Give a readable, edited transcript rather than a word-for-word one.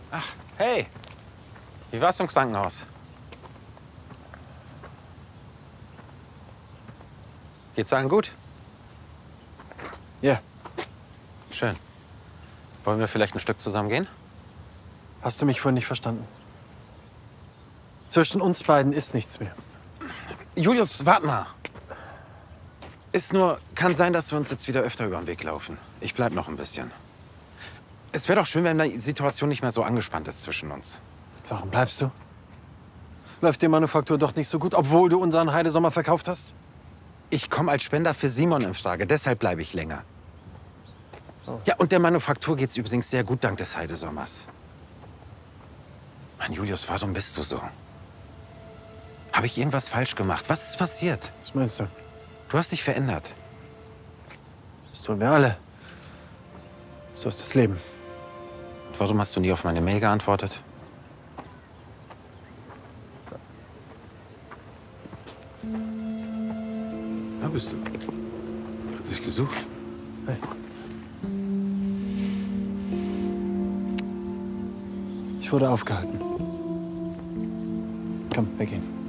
Ach, hey. Wie war's im Krankenhaus? Geht's allen gut? Ja. Schön. Wollen wir vielleicht ein Stück zusammen gehen? Hast du mich vorhin nicht verstanden? Zwischen uns beiden ist nichts mehr. Julius, warte mal. Kann sein, dass wir uns jetzt wieder öfter über den Weg laufen. Ich bleib noch ein bisschen. Es wäre doch schön, wenn die Situation nicht mehr so angespannt ist zwischen uns. Warum bleibst du? Läuft die Manufaktur doch nicht so gut, obwohl du unseren Heidesommer verkauft hast? Ich komme als Spender für Simon in Frage, deshalb bleibe ich länger. Oh. Ja, und der Manufaktur geht's übrigens sehr gut dank des Heidesommers. Mann, Julius, warum bist du so? Habe ich irgendwas falsch gemacht? Was ist passiert? Was meinst du? Du hast dich verändert. Das tun wir alle. So ist das Leben. Und warum hast du nie auf meine Mail geantwortet? Da bist du. Hab dich gesucht. Hey. Ich wurde aufgehalten. Komm, wir gehen.